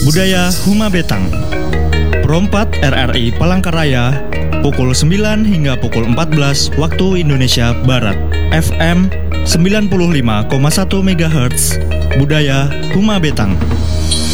Budaya Huma Betang. Perompat RRI Palangkaraya, pukul 9 hingga pukul 14 waktu Indonesia Barat. FM 95,1 MHz. Budaya Huma Betang.